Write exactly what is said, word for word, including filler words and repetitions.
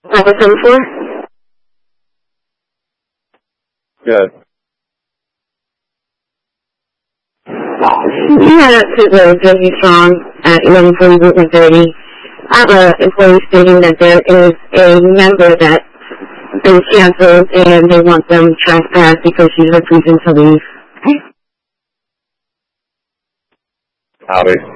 Level seven four? Good. Yeah, to the Jersey Strong at eleven forty Brooklyn thirty. I have an employee stating that there is a member that is canceled and they want them trespassed because she's refusing to leave. Howdy.